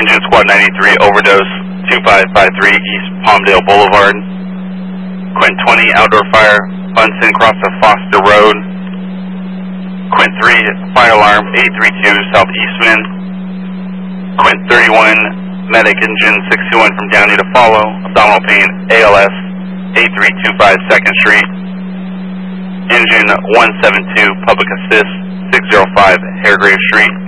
Engine Squad 93, overdose, 2553 East Palmdale Boulevard. Quint 20, outdoor fire, Bunsen across the Foster Road. Quint 3, fire alarm, 832 South Eastman. Quint 31, medic engine 621 from Downey to follow, abdominal pain, ALS, 8325 2nd Street. Engine 172, public assist, 605 Haregrave Street.